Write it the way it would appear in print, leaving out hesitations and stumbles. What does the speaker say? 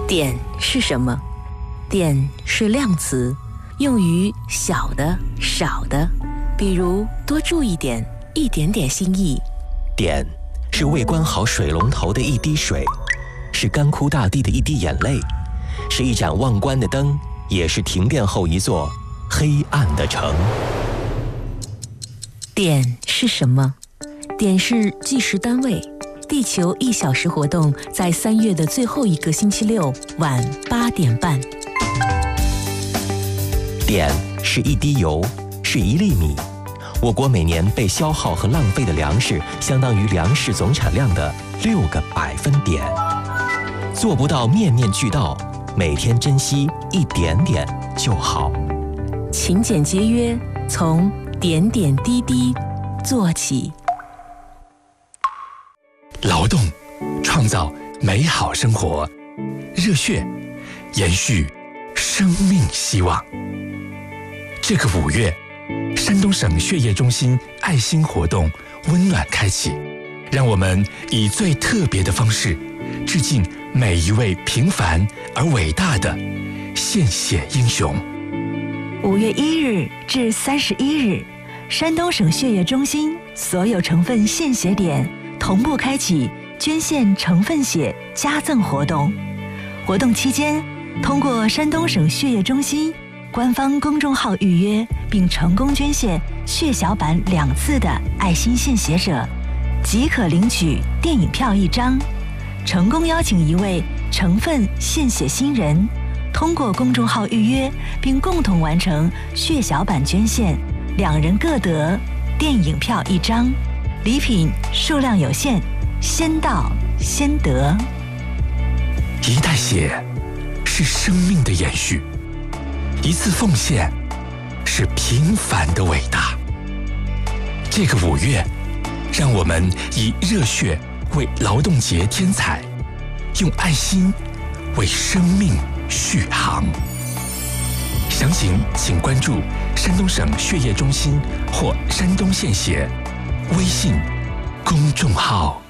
点是什么？点是量词，用于小的、少的，比如多注一点、一点点心意。 点是未关好水龙头的一滴水，是干枯大地的一滴眼泪，是一盏忘关的灯，也是停电后一座黑暗的城。 点是什么？点是计时单位。地球1小时活动在3月的最后一个星期六晚8点半。 点是一滴油，是1粒米。我国每年被消耗和浪费的粮食，相当于粮食总产量的6个百分点。做不到面面俱到，每天珍惜一点点就好。 勤俭节约，从点点滴滴做起。 劳动创造美好生活，热血延续生命希望。这个5月，山东省血液中心爱心活动温暖开启，让我们以最特别的方式致敬每一位平凡而伟大的献血英雄。 5月1日至31日，山东省血液中心所有成分献血点同步开启捐献成分血加赠活动。活动期间，通过山东省血液中心官方公众号预约并成功捐献血小板2次的爱心献血者，即可领取电影票1张。成功邀请一位成分献血新人，通过公众号预约并共同完成血小板捐献，2人各得电影票1张。礼品数量有限，先到先得。 一袋血是生命的延续，一次奉献是平凡的伟大。这个5月，让我们以热血为劳动节添彩，用爱心为生命续航。详情请关注山东省血液中心或山东献血微信公众号。